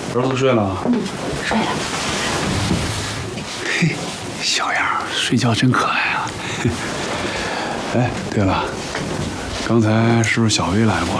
儿子睡了？ 睡了。 嘿，小样儿，睡觉真可爱啊！哎，对了，刚才是不是小薇来过了？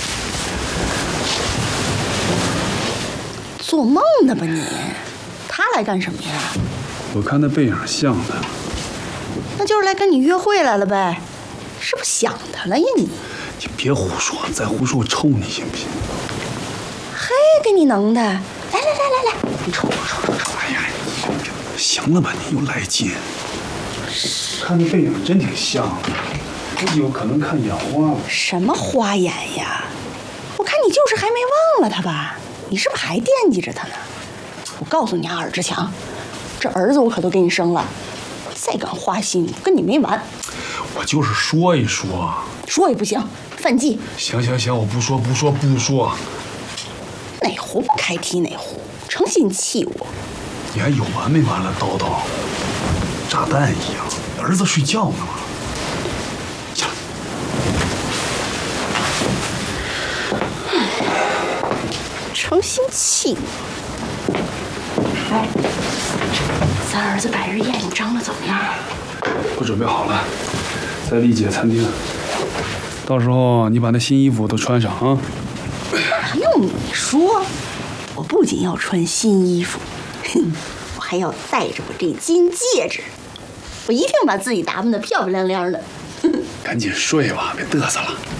做梦呢吧你？她来干什么呀？ 我看那背影像她。 那就是来跟你约会来了呗，是不是想她了呀你？ 你别胡说，再胡说我抽你行不行？ 嘿，给你能的！来，你抽！ 哎呀，行了吧，你又来劲。看那背影真挺像的，估计有可能看眼花了。 什么花眼呀？我看你就是还没忘了他吧？你是不是还惦记着他呢？我告诉你啊，尔志强，这儿子我可都给你生了，再敢花心，跟你没完。 我就是说一说， 说也不行，犯忌。 行，我不说。 哪壶不开提哪壶，成心气我。 你还有完没完了？叨叨，炸弹一样。儿子睡觉呢嘛。下来。 成心气我。哎，咱儿子百日宴你张罗怎么样？ 我准备好了，在丽姐餐厅。到时候你把那新衣服都穿上啊。 哪用你说？我不仅要穿新衣服，我还要戴着我这金戒指。我一定把自己打扮得漂漂亮亮的。 赶紧睡吧，别嘚瑟了。